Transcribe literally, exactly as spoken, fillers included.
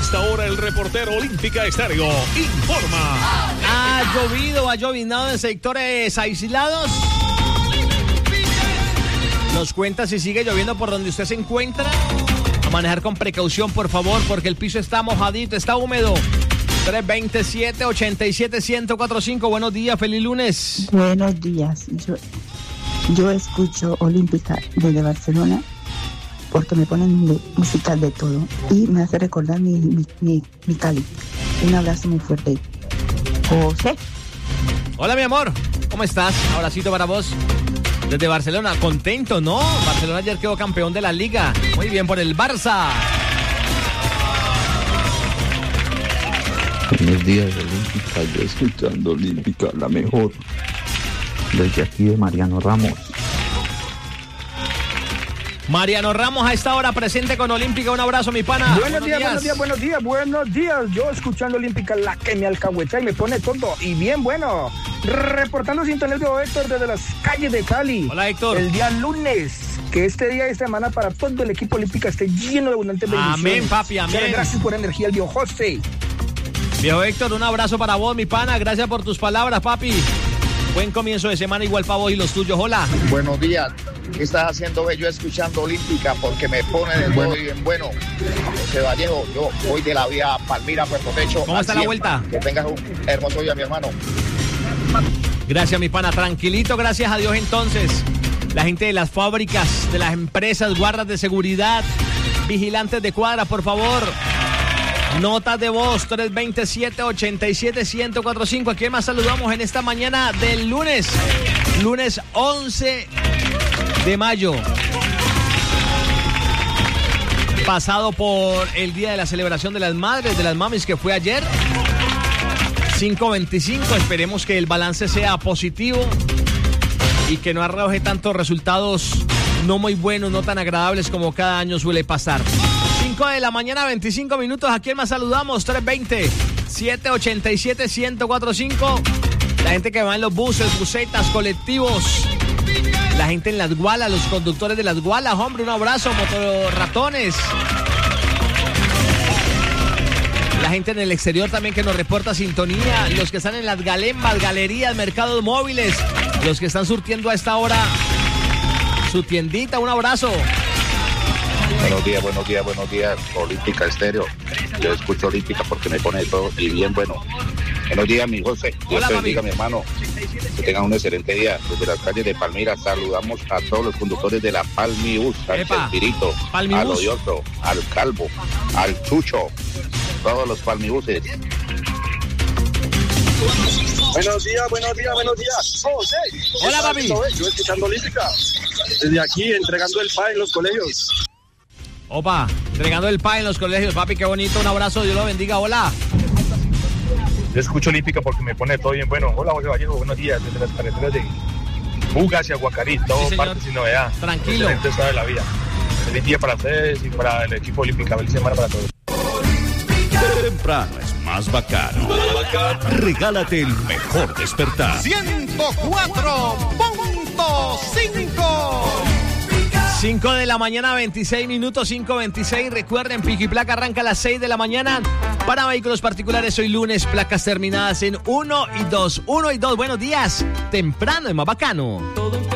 esta hora el reportero Olímpica Estéreo informa. Ha llovido, ha llovinado en sectores aislados. Nos cuenta si sigue lloviendo por donde usted se encuentra. A manejar con precaución, por favor, porque el piso está mojadito, está húmedo. tres veintisiete, ochenta y siete, ciento cuarenta y cinco. Buenos días, feliz lunes. Buenos días. Yo, yo escucho Olímpica desde Barcelona porque me ponen de, música de todo y me hace recordar mi, mi, mi, mi Cali. Un abrazo muy fuerte. José. Hola, mi amor. ¿Cómo estás? Abracito para vos. Desde Barcelona. Contento, ¿no? Barcelona ayer quedó campeón de la Liga. Muy bien por el Barça. Buenos días, Olímpica. Yo escuchando Olímpica, la mejor. Desde aquí de Mariano Ramos. Mariano Ramos a esta hora presente con Olímpica. Un abrazo, mi pana. Buenos, buenos días, días, buenos días, buenos días, buenos días. Yo escuchando Olímpica, la que me alcahueta y me pone todo. Y bien bueno. Reportando sintonía de Héctor desde las calles de Cali. Hola, Héctor. El día lunes. Que este día de semana para todo el equipo Olímpica esté lleno de abundantes bendiciones. Amén, papi, amén. Muchas gracias por la energía, el viejo José. Viejo Héctor, un abrazo para vos, mi pana. Gracias por tus palabras, papi. Buen comienzo de semana igual para vos y los tuyos. Hola. Buenos días. ¿Qué estás haciendo, bello? Escuchando Olímpica porque me pone de todo y bien bueno. José Vallejo, yo voy de la vía Palmira, Puerto Techo. ¿Cómo está la vuelta? Que tengas un hermoso día, mi hermano. Gracias, mi pana. Tranquilito, gracias a Dios entonces. La gente de las fábricas, de las empresas, guardas de seguridad, vigilantes de cuadra, por favor. Notas de voz, tres veintisiete, ochenta y siete, ciento cuarenta y cinco. ¿A quién más saludamos en esta mañana del lunes? Lunes once de mayo. Pasado por el día de la celebración de las madres, de las mamis, que fue ayer. cinco veinticinco. Esperemos que el balance sea positivo y que no arroje tantos resultados no muy buenos, no tan agradables como cada año suele pasar. cinco de la mañana, veinticinco minutos. ¿A quién más saludamos? tres veinte, siete ochenta y siete, ciento cuarenta y cinco. La gente que va en los buses, busetas, colectivos. La gente en las gualas, los conductores de las gualas. Hombre, un abrazo, motorratones. La gente en el exterior también que nos reporta sintonía. Los que están en las galembas, galerías, mercados móviles. Los que están surtiendo a esta hora su tiendita. Un abrazo. Buenos días, buenos días, buenos días. Olímpica Estéreo. Yo escucho Olímpica porque me pone todo y bien bueno. Buenos días, mi José. Dios te bendiga, mi hermano. Que tengan un excelente día. Desde las calles de Palmira saludamos a todos los conductores de la Palmibus, al Chespirito, al Odioso, al Calvo, al Chucho, todos los Palmibuses. Buenos días, buenos días, buenos días. José. Hola, papi. Yo escuchando Olímpica. Desde aquí, entregando el pan en los colegios. Opa, entregando el pan en los colegios. Papi, qué bonito. Un abrazo. Dios lo bendiga. Hola. Yo escucho Olímpica porque me pone todo bien bueno. Hola, José Vallejo. Buenos días. Desde las carreteras de Buga hacia Guacarí. Todo sí, parte sin novedad. Tranquilo. Excelente estado de la vida. Feliz día para ustedes y para el equipo Olímpica. Feliz semana para todos. Temprano es más bacano. Regálate el mejor despertar. ciento cuatro punto cinco. cinco de la mañana, veintiséis minutos, cinco veintiséis. Recuerden, Pico y Placa arranca a las seis de la mañana. Para vehículos particulares, hoy lunes, placas terminadas en uno y dos. uno y dos, buenos días. Temprano es más bacano.